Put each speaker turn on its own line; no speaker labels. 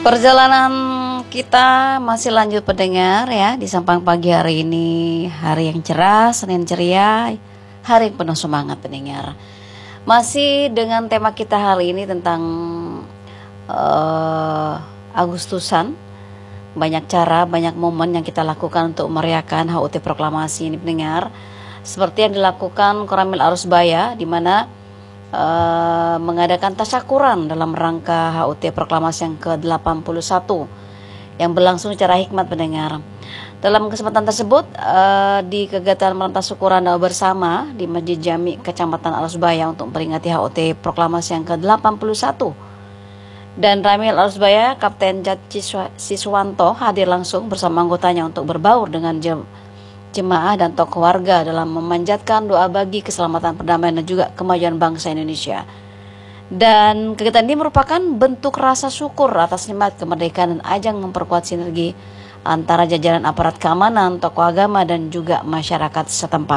Perjalanan kita masih lanjut pendengar ya di Sampang pagi hari ini, hari yang cerah, Senin ceria, hari yang penuh semangat pendengar. Masih dengan tema kita hari ini tentang Agustusan, banyak cara, banyak momen yang kita lakukan untuk merayakan HUT Proklamasi ini pendengar. Seperti yang dilakukan Koramil Arusbaya, di mana mengadakan tasyakuran dalam rangka HUT Proklamasi yang ke-81 yang berlangsung secara hikmat pendengar. Dalam kesempatan tersebut di kegiatan malam tasyakuran doa bersama di Masjid Jami Kecamatan Arusbaya untuk memperingati HUT Proklamasi yang ke-81. Dan Ramil Arusbaya Kapten Jat Siswanto hadir langsung bersama anggotanya untuk berbaur dengan jemaah dan tokoh warga dalam memanjatkan doa bagi keselamatan, perdamaian dan juga kemajuan bangsa Indonesia. Dan kegiatan ini merupakan bentuk rasa syukur atas nikmat kemerdekaan dan ajang memperkuat sinergi antara jajaran aparat keamanan, tokoh agama dan juga masyarakat setempat.